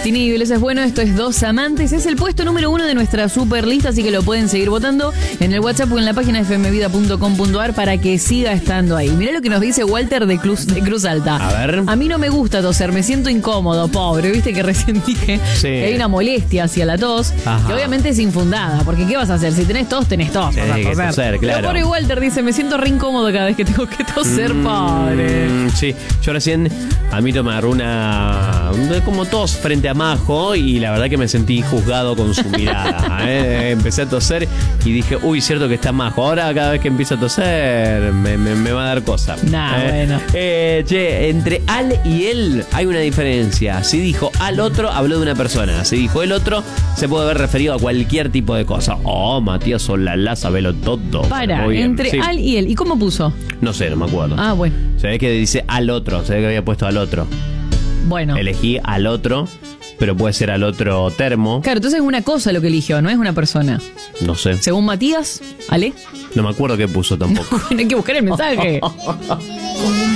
Tini Iglesias, bueno, esto es Dos Amantes. Es el puesto número 1 de nuestra super lista, así que lo pueden seguir votando en el WhatsApp o en la página de fmvida.com.ar para que siga estando ahí. Mirá lo que nos dice Walter de Cruz Alta. A ver. A mí no me gusta toser, me siento incómodo, pobre. Viste que recién dije que hay una molestia hacia la tos, Ajá. que obviamente es infundada, porque ¿qué vas a hacer? Si tenés tos, tenés tos. Tenés que toser, claro. Pero pobre Walter dice, me siento re incómodo cada vez que tengo que toser, pobre. Sí, yo recién a mí me agarró una como tos frente a Majo y la verdad que me sentí juzgado con su mirada. Empecé a toser y dije, uy, cierto que está Majo. Ahora cada vez que empiezo a toser me va a dar cosa. Bueno. Che, entre al y él hay una diferencia. Si dijo al otro, habló de una persona. Si dijo el otro, se puede haber referido a cualquier tipo de cosa. Oh, Matías Olala, sabelo todo. Para, entre al y él. ¿Y cómo puso? No sé, no me acuerdo. Ah, bueno. Se ve que dice al otro, se ve que había puesto al otro. Bueno. Elegí al otro, pero puede ser al otro termo. Claro, entonces es una cosa lo que eligió, no es una persona. No sé. Según Matías, ¿Ale? No me acuerdo qué puso tampoco. No, hay que buscar el mensaje.